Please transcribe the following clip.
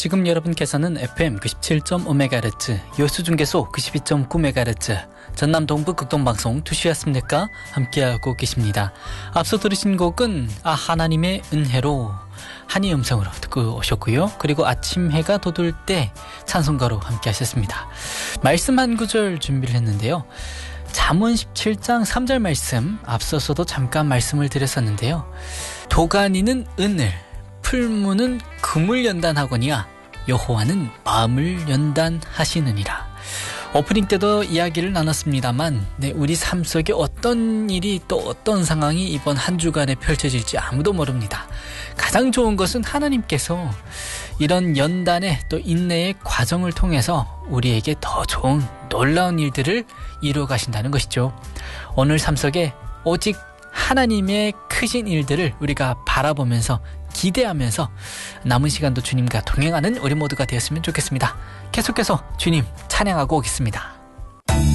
지금 여러분께서는 FM 97.5MHz, 여수중계소 92.9MHz, 전남 동부 극동방송 2시였습니까? 함께하고 계십니다. 앞서 들으신 곡은 하나님의 은혜로 한이 음성으로 듣고 오셨고요. 그리고 아침 해가 돋을 때 찬송가로 함께 하셨습니다. 말씀 한 구절 준비를 했는데요. 잠언 17장 3절 말씀, 앞서서도 잠깐 말씀을 드렸었는데요. 도가니는 은을, 풀무는 금을 연단하거니와 여호와는 마음을 연단하시느니라. 오프닝 때도 이야기를 나눴습니다만 우리 삶 속에 어떤 일이 또 어떤 상황이 이번 한 주간에 펼쳐질지 아무도 모릅니다. 가장 좋은 것은 하나님께서 이런 연단의 또 인내의 과정을 통해서 우리에게 더 좋은 놀라운 일들을 이루어 가신다는 것이죠. 오늘 삶 속에 오직 하나님의 크신 일들을 우리가 바라보면서 기대하면서 남은 시간도 주님과 동행하는 우리 모두가 되었으면 좋겠습니다. 계속해서 주님 찬양하고 오겠습니다.